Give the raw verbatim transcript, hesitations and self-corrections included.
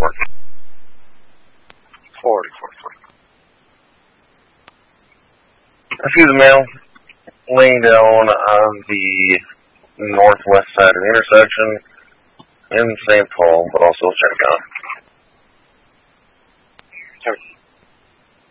forty. forty, forty, forty. I see the male laying down on the northwest side of the intersection in Saint Paul, but also check out.